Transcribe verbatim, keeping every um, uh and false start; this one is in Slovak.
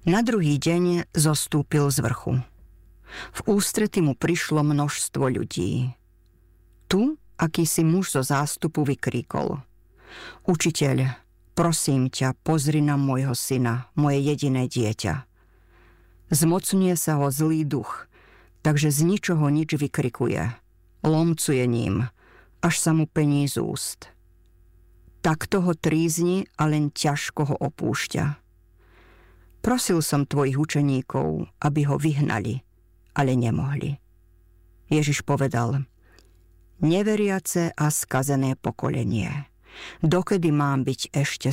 Na druhý deň zostúpil z vrchu. V ústrety mu prišlo množstvo ľudí. Tu akýsi muž zo zástupu vykríkol: Učiteľ, prosím ťa, pozri na môjho syna, moje jediné dieťa. Zmocňuje sa ho zlý duch, takže z ničoho nič vykrikuje. Lomcuje ním, až sa mu pení z úst. Takto ho trízni a len ťažko ho opúšťa. Prosil som tvojich učeníkov, aby ho vyhnali, ale nemohli. Ježiš povedal: Neveriace a skazené pokolenie, dokedy mám byť ešte